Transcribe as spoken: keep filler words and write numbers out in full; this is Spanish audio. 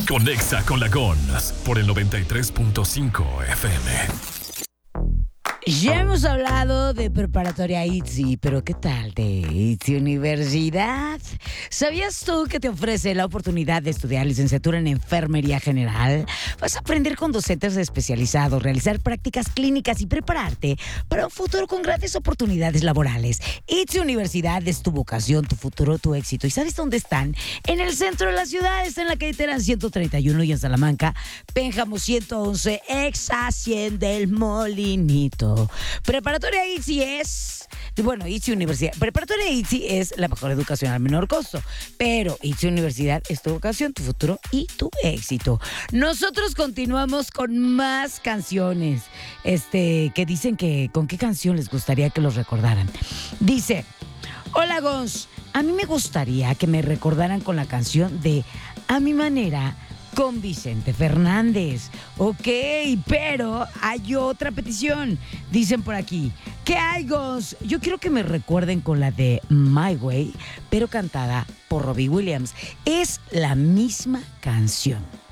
Conexa con la Gons por el noventa y tres punto cinco F M. Ya hemos hablado de preparatoria I T S I, pero ¿qué tal de I T S I Universidad? ¿Sabías tú que te ofrece la oportunidad de estudiar licenciatura en enfermería general? Vas a aprender con docentes especializados, realizar prácticas clínicas y prepararte para un futuro con grandes oportunidades laborales. I T S I Universidad es tu vocación, tu futuro, tu éxito. ¿Y sabes dónde están? En el centro de la ciudad, está en la calle Terán ciento treinta y uno y en Salamanca, Pénjamo ciento once, ex cien del Molinito. Preparatoria I T S I es, bueno, I T S I Universidad. Preparatoria I T S I es la mejor educación al menor costo, pero I T S I Universidad es tu vocación, tu futuro y tu éxito. Nosotros continuamos con más canciones, este, que dicen que con qué canción les gustaría que los recordaran. Dice, hola Gons, a mí me gustaría que me recordaran con la canción de A Mi Manera, con Vicente Fernández. Ok, pero hay otra petición. Dicen por aquí, ¿qué hay, Gons? Yo quiero que me recuerden con la de My Way, pero cantada por Robbie Williams. Es la misma canción.